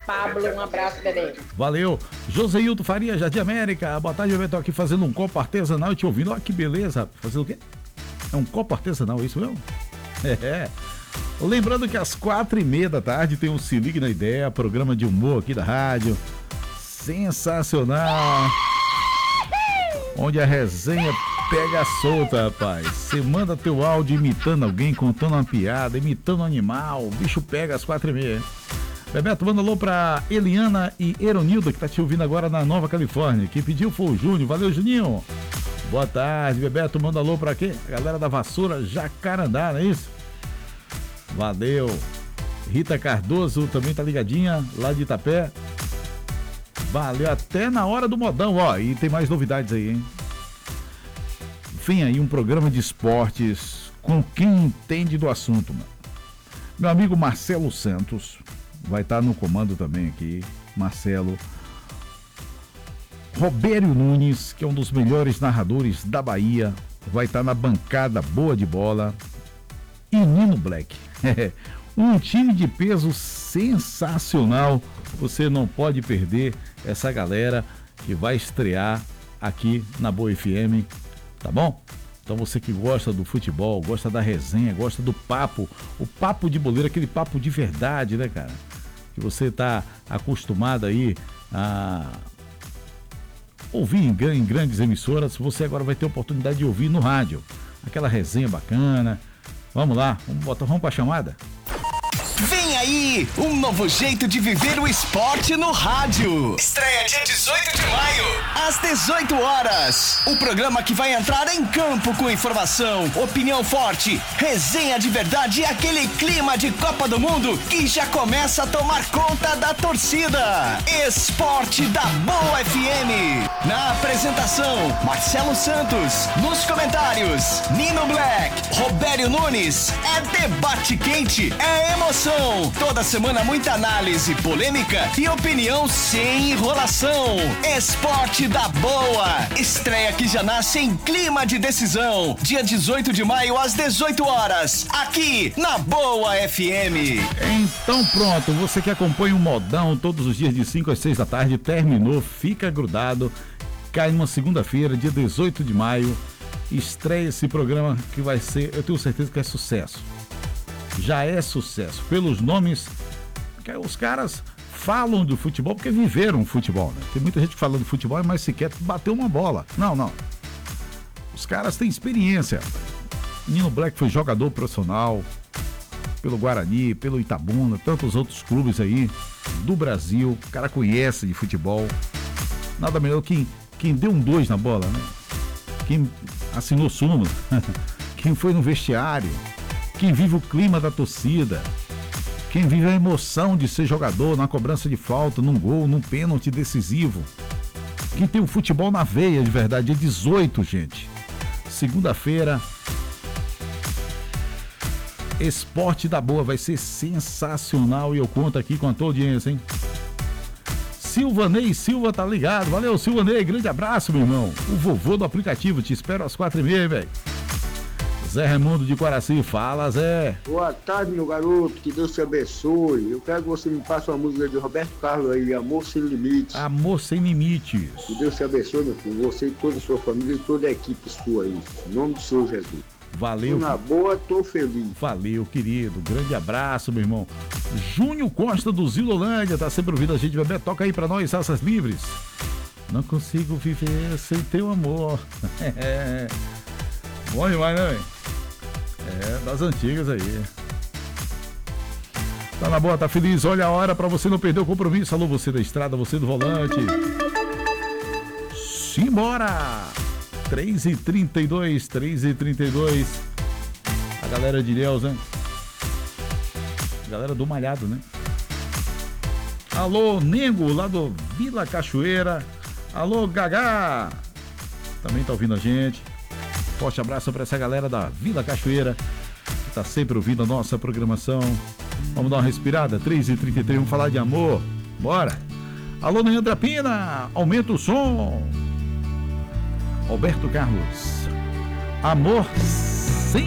Pablo, um abraço, bebê. Valeu. Joseilton Faria, Jardim América. Boa tarde, eu tô aqui fazendo um copo artesanal e te ouvindo. Olha que beleza. Fazendo o quê? É um copo artesanal, é isso mesmo? É. Lembrando que às 4h30 da tarde tem um Se Ligue na Ideia, programa de humor aqui da rádio. Sensacional. Onde a resenha pega solta, rapaz. Você manda teu áudio imitando alguém, contando uma piada, imitando um animal. O bicho pega às 4h30. Bebeto, manda alô pra Eliana e Eronilda, que tá te ouvindo agora na Nova Califórnia. Quem pediu foi o Júnior. Valeu, Juninho. Boa tarde, Bebeto. Manda alô pra quê? A galera da Vassoura Jacarandá, não é isso? Valeu. Rita Cardoso também tá ligadinha, lá de Itapé. Valeu, até na hora do modão, ó. E tem mais novidades aí, hein? Vem aí um programa de esportes com quem entende do assunto, mano. Meu amigo Marcelo Santos vai estar no comando também aqui. Marcelo. Robério Nunes, que é um dos melhores narradores da Bahia, vai estar na bancada boa de bola. E Nino Black. Um time de peso sensacional. Você não pode perder essa galera que vai estrear aqui na Boa FM, tá bom? Então você que gosta do futebol, gosta da resenha, gosta do papo, o papo de boleiro, aquele papo de verdade, né, cara? Que você tá acostumado aí a ouvir em grandes emissoras, você agora vai ter a oportunidade de ouvir no rádio. Aquela resenha bacana. Vamos lá, vamos pra chamada? Vem aí, um novo jeito de viver o esporte no rádio. Estreia dia 18 de maio, às 18 horas. O programa que vai entrar em campo com informação, opinião forte, resenha de verdade e aquele clima de Copa do Mundo que já começa a tomar conta da torcida. Esporte da Boa FM. Na apresentação, Marcelo Santos. Nos comentários, Nino Black, Robério Nunes. É debate quente, é emoção. Toda semana muita análise, polêmica e opinião sem enrolação. Esporte da Boa. Estreia que já nasce em clima de decisão. Dia 18 de maio às 18 horas. Aqui na Boa FM. Então pronto, você que acompanha o Modão todos os dias de 5 às 6 da tarde, terminou, fica grudado. Cai numa segunda-feira, dia 18 de maio. Estreia esse programa que vai ser, eu tenho certeza que é sucesso. Já é sucesso, pelos nomes que os caras falam do futebol porque viveram o futebol, né? Tem muita gente que fala do futebol, mas sequer bateu uma bola. Não. Os caras têm experiência. Nino Black foi jogador profissional pelo Guarani, pelo Itabuna, tantos outros clubes aí do Brasil. O cara conhece de futebol. Nada melhor que quem deu um 2 na bola, né? Quem assinou súmula, quem foi no vestiário, quem vive o clima da torcida, quem vive a emoção de ser jogador na cobrança de falta, num gol, num pênalti decisivo. Quem tem o futebol na veia de verdade. É 18, gente. Segunda-feira. Esporte da Boa vai ser sensacional e eu conto aqui com a tua audiência, hein? Silvanei Silva tá ligado. Valeu, Silvanei. Grande abraço, meu irmão. O vovô do aplicativo. Te espero às 4h30, velho. Zé Raimundo de Guaraci, fala, Zé. Boa tarde, meu garoto, que Deus te abençoe. Eu quero que você me passe uma música de Roberto Carlos aí, Amor Sem Limites. Amor Sem Limites. Que Deus te abençoe, meu filho, você e toda a sua família e toda a equipe sua aí. Em nome do Senhor Jesus. Valeu. Tô na boa, tô feliz. Valeu, querido. Grande abraço, meu irmão. Júnior Costa do Zilolândia, tá sempre ouvindo a gente, bebê. Toca aí pra nós, Raças Livres. Não consigo viver sem teu amor. Bom demais, né, velho? É, das antigas aí. Tá na boa, tá feliz? Olha a hora pra você não perder o compromisso. Alô, você da estrada, você do volante. Simbora! 3h32, 3h32. A galera de Deus, né? A galera do Malhado, né? Alô, Nego, lá do Vila Cachoeira. Alô, Gagá. Também tá ouvindo a gente. Forte abraço para essa galera da Vila Cachoeira, que tá sempre ouvindo a nossa programação. Vamos dar uma respirada, 3h33, vamos falar de amor. Bora! Alô, Neandra Pina, aumenta o som. Roberto Carlos, Amor